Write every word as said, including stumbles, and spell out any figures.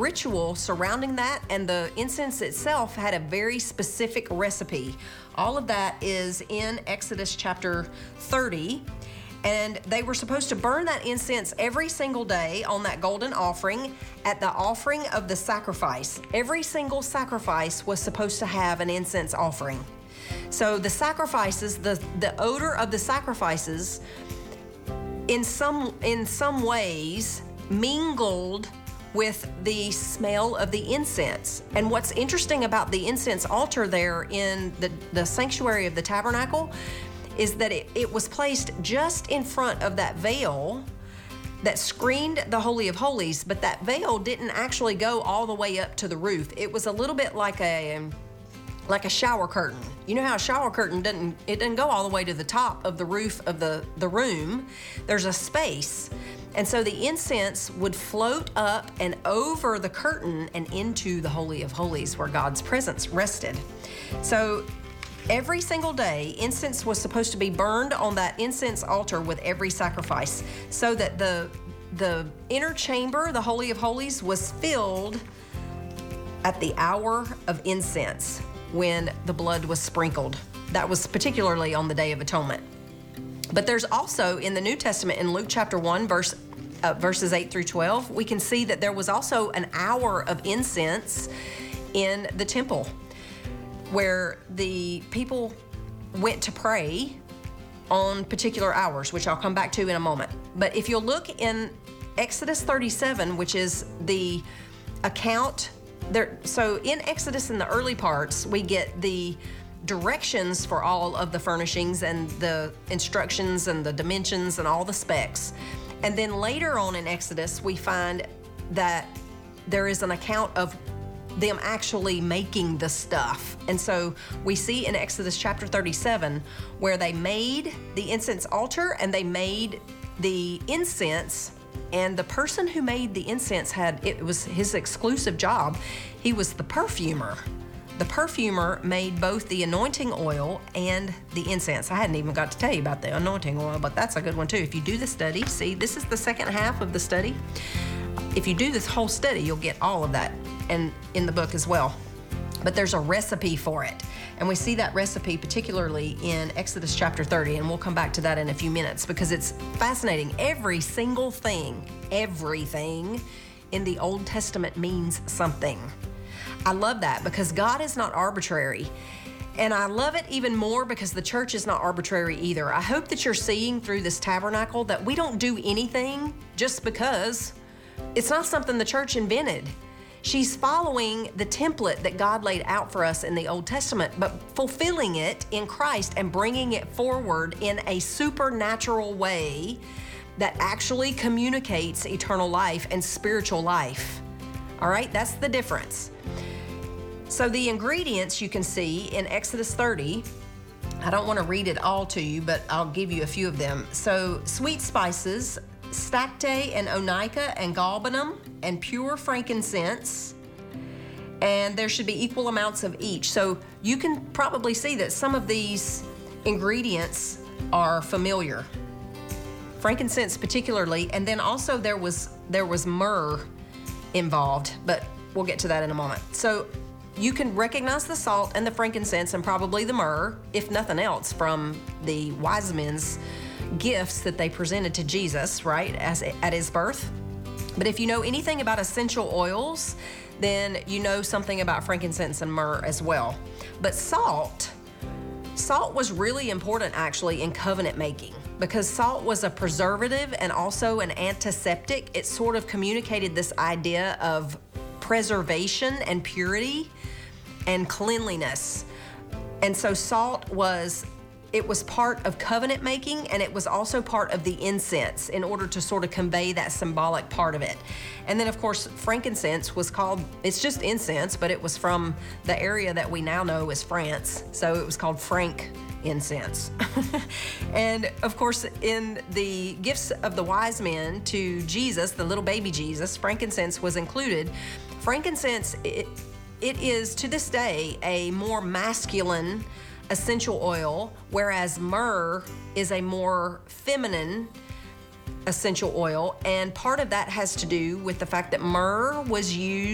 ritual surrounding that and the incense itself had a very specific recipe. All of that is in Exodus chapter thirty. And they were supposed to burn that incense every single day on that golden offering at the offering of the sacrifice. Every single sacrifice was supposed to have an incense offering. So the sacrifices, the, the odor of the sacrifices, in some, in some ways, mingled with the smell of the incense. And what's interesting about the incense altar there in the, the sanctuary of the tabernacle is that it, it was placed just in front of that veil that screened the Holy of Holies, but that veil didn't actually go all the way up to the roof. It was a little bit like a like a shower curtain. You know how a shower curtain doesn't, it doesn't go all the way to the top of the roof of the, the room. There's a space. And so the incense would float up and over the curtain and into the Holy of Holies where God's presence rested. So every single day, incense was supposed to be burned on that incense altar with every sacrifice so that the, the inner chamber, the Holy of Holies, was filled at the hour of incense when the blood was sprinkled. That was particularly on the Day of Atonement. But there's also in the New Testament, in Luke chapter one, verse, uh, verses eight through twelve, we can see that there was also an hour of incense in the temple where the people went to pray on particular hours, which I'll come back to in a moment. But if you'll look in Exodus thirty-seven, which is the account there, so in Exodus in the early parts, we get the directions for all of the furnishings and the instructions and the dimensions and all the specs. And then later on in Exodus, we find that there is an account of them actually making the stuff. And so we see in Exodus chapter thirty-seven where they made the incense altar and they made the incense, and the person who made the incense had, it was his exclusive job. He was the perfumer. The perfumer made both the anointing oil and the incense. I hadn't even got to tell you about the anointing oil, but that's a good one too. If you do the study, see, this is the second half of the study. If you do this whole study, you'll get all of that and in the book as well. But there's a recipe for it. And we see that recipe particularly in Exodus chapter thirty, and we'll come back to that in a few minutes because it's fascinating. Every single thing, everything in the Old Testament means something. I love that because God is not arbitrary. And I love it even more because the church is not arbitrary either. I hope that you're seeing through this tabernacle that we don't do anything just because. It's not something the church invented. She's following the template that God laid out for us in the Old Testament, but fulfilling it in Christ and bringing it forward in a supernatural way that actually communicates eternal life and spiritual life. All right, that's the difference. So the ingredients you can see in Exodus thirty, I don't want to read it all to you, but I'll give you a few of them. So sweet spices, stacte and onycha and galbanum and pure frankincense, and there should be equal amounts of each. So you can probably see that some of these ingredients are familiar. Frankincense particularly, and then also there was there was myrrh involved, but we'll get to that in a moment. So you can recognize the salt and the frankincense and probably the myrrh, if nothing else, from the wise men's gifts that they presented to Jesus, right, as at his birth. But if you know anything about essential oils, then you know something about frankincense and myrrh as well. But salt, salt was really important actually in covenant making because salt was a preservative and also an antiseptic. It sort of communicated this idea of preservation and purity and cleanliness. And so salt was It was part of covenant making, and it was also part of the incense in order to sort of convey that symbolic part of it. And then, of course, frankincense was called, it's just incense, but it was from the area that we now know as France. So it was called frank incense. And, of course, in the gifts of the wise men to Jesus, the little baby Jesus, frankincense was included. Frankincense, it, it is to this day a more masculine essential oil, whereas myrrh is a more feminine essential oil, and part of that has to do with the fact that myrrh was used